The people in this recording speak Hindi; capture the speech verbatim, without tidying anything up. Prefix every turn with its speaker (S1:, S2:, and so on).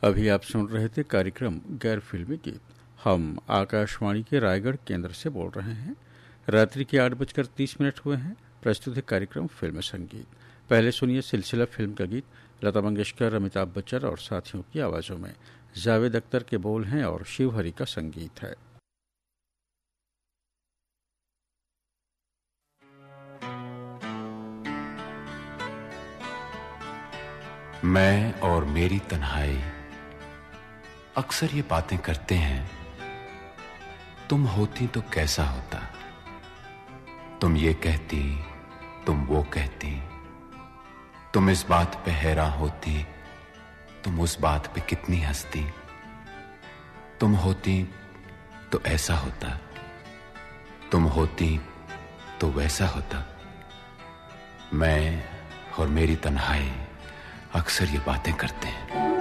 S1: अभी आप सुन रहे थे कार्यक्रम गैर फिल्मी गीत। हम आकाशवाणी के रायगढ़ केंद्र से बोल रहे हैं। रात्रि के आठ बजकर तीस मिनट हुए हैं। प्रस्तुत है कार्यक्रम फिल्म संगीत। पहले सुनिए सिलसिला फिल्म का गीत, लता मंगेशकर, अमिताभ बच्चन और साथियों की आवाज़ों में। जावेद अख्तर के बोल हैं और शिवहरि का संगीत है।
S2: मैं और मेरी तन्हाई अक्सर ये बातें करते हैं, तुम होती तो कैसा होता। तुम ये कहती, तुम वो कहती, तुम इस बात पे हैरान होती, तुम उस बात पे कितनी हंसती। तुम होती तो ऐसा होता, तुम होती तो वैसा होता। मैं और मेरी तन्हाई अक्सर ये बातें करते हैं।